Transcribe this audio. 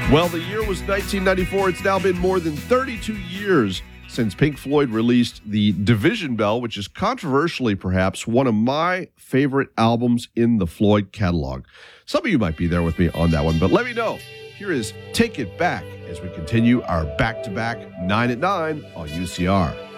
Well, the year was 1994. It's now been more than 32 years since Pink Floyd released the Division Bell, which is controversially perhaps one of my favorite albums in the Floyd catalog. Some of you might be there with me on that one, but let me know. Here is Take It Back as we continue our back-to-back 9 at 9 on UCR.